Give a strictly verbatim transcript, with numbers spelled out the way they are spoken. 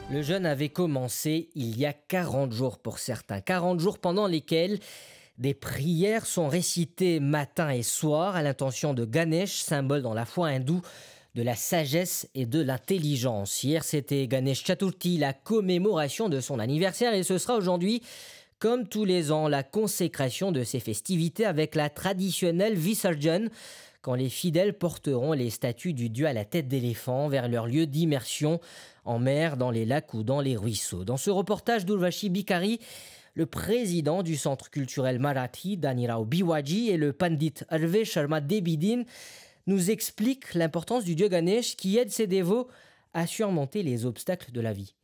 Le jeûne avait commencé il y a quarante jours pour certains. quarante jours pendant lesquels des prières sont récitées matin et soir à l'intention de Ganesh, symbole dans la foi hindoue de la sagesse et de l'intelligence. Hier, c'était Ganesh Chaturthi, la commémoration de son anniversaire, et ce sera aujourd'hui, comme tous les ans, la consécration de ces festivités avec la traditionnelle Visarjan, quand les fidèles porteront les statues du dieu à la tête d'éléphant vers leur lieu d'immersion en mer, dans les lacs ou dans les ruisseaux. Dans ce reportage d'Urvashi Bikari, le président du centre culturel Marathi, Danirao Biwaji, et le pandit Arve Sharma Debidin nous expliquent l'importance du dieu Ganesh qui aide ses dévots à surmonter les obstacles de la vie.